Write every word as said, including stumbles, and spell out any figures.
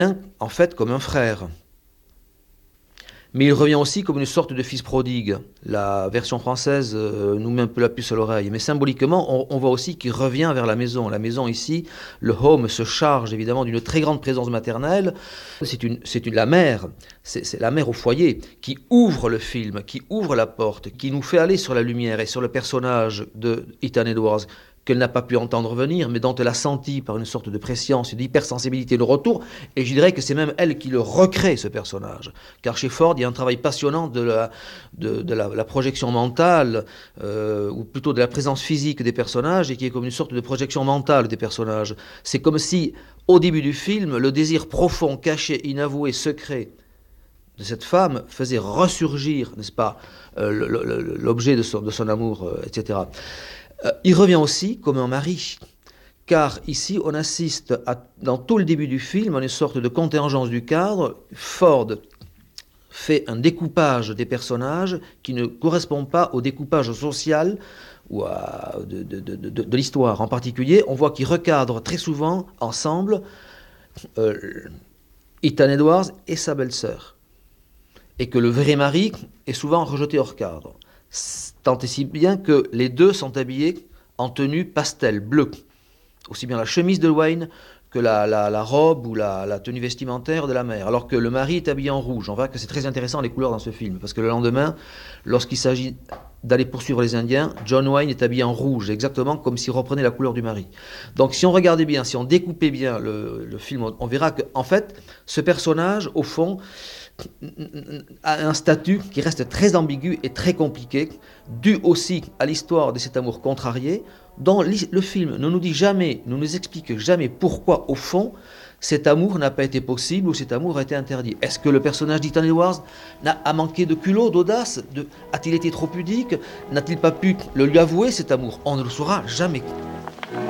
en fait comme un frère. Mais il revient aussi comme une sorte de fils prodigue. La version française euh, nous met un peu la puce à l'oreille. Mais symboliquement, on, on voit aussi qu'il revient vers la maison. La maison ici, le home se charge évidemment d'une très grande présence maternelle. C'est une, c'est une, la mère, c'est, c'est la mère au foyer qui ouvre le film, qui ouvre la porte, qui nous fait aller sur la lumière et sur le personnage de Ethan Edwards, qu'elle n'a pas pu entendre venir, mais dont elle a senti par une sorte de préscience, d'hypersensibilité le retour, et je dirais que c'est même elle qui le recrée, ce personnage. Car chez Ford, il y a un travail passionnant de la, de, de la, la projection mentale, euh, ou plutôt de la présence physique des personnages, et qui est comme une sorte de projection mentale des personnages. C'est comme si, au début du film, le désir profond, caché, inavoué, secret de cette femme faisait ressurgir, n'est-ce pas, euh, l'objet de son, de son amour, euh, et cetera. Euh, il revient aussi comme un mari, car ici on assiste à, dans tout le début du film à une sorte de contingence du cadre. Ford fait un découpage des personnages qui ne correspond pas au découpage social ou à, de, de, de, de, de l'histoire. En particulier, on voit qu'il recadre très souvent ensemble euh, Ethan Edwards et sa belle-sœur, et que le vrai mari est souvent rejeté hors cadre. Tant et si bien que les deux sont habillés en tenue pastel, bleue. Aussi bien la chemise de Wayne que la, la, la robe ou la, la tenue vestimentaire de la mère. Alors que le mari est habillé en rouge. On voit que c'est très intéressant les couleurs dans ce film. Parce que le lendemain, lorsqu'il s'agit d'aller poursuivre les Indiens, John Wayne est habillé en rouge, exactement comme s'il reprenait la couleur du mari. Donc si on regardait bien, si on découpait bien le, le film, on, on verra qu'en fait, ce personnage, au fond, a un statut qui reste très ambigu et très compliqué, dû aussi à l'histoire de cet amour contrarié, dont le film ne nous dit jamais, ne nous explique jamais pourquoi, au fond, cet amour n'a pas été possible ou cet amour a été interdit. Est-ce que le personnage d'Ethan Edwards a, a manqué de culot, d'audace de, A-t-il été trop pudique? N'a-t-il pas pu le lui avouer, cet amour? On ne le saura jamais.